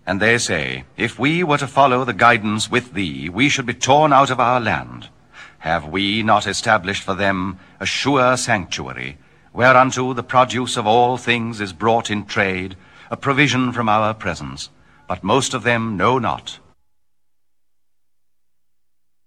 And they say, if we were to follow the guidance with thee, we should be torn out of our land. Have we not established for them a sure sanctuary, whereunto the produce of all things is brought in trade, a provision from our presence? But most of them know not,